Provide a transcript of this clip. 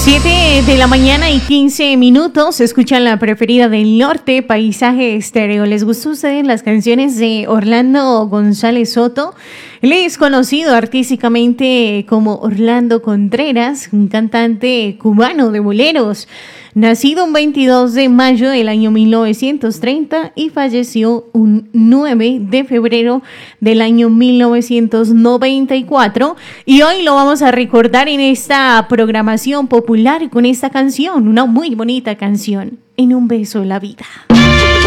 7 de la mañana y 15 minutos. Escuchan la preferida del norte, Paisaje Estéreo. ¿Les gustó a ustedes las canciones de Orlando González Soto? Él es conocido artísticamente como Orlando Contreras, un cantante cubano de boleros. Nacido un 22 de mayo del año 1930 y falleció un 9 de febrero del año 1994. Y hoy lo vamos a recordar en esta programación popular con esta canción, una muy bonita canción, En un beso la vida.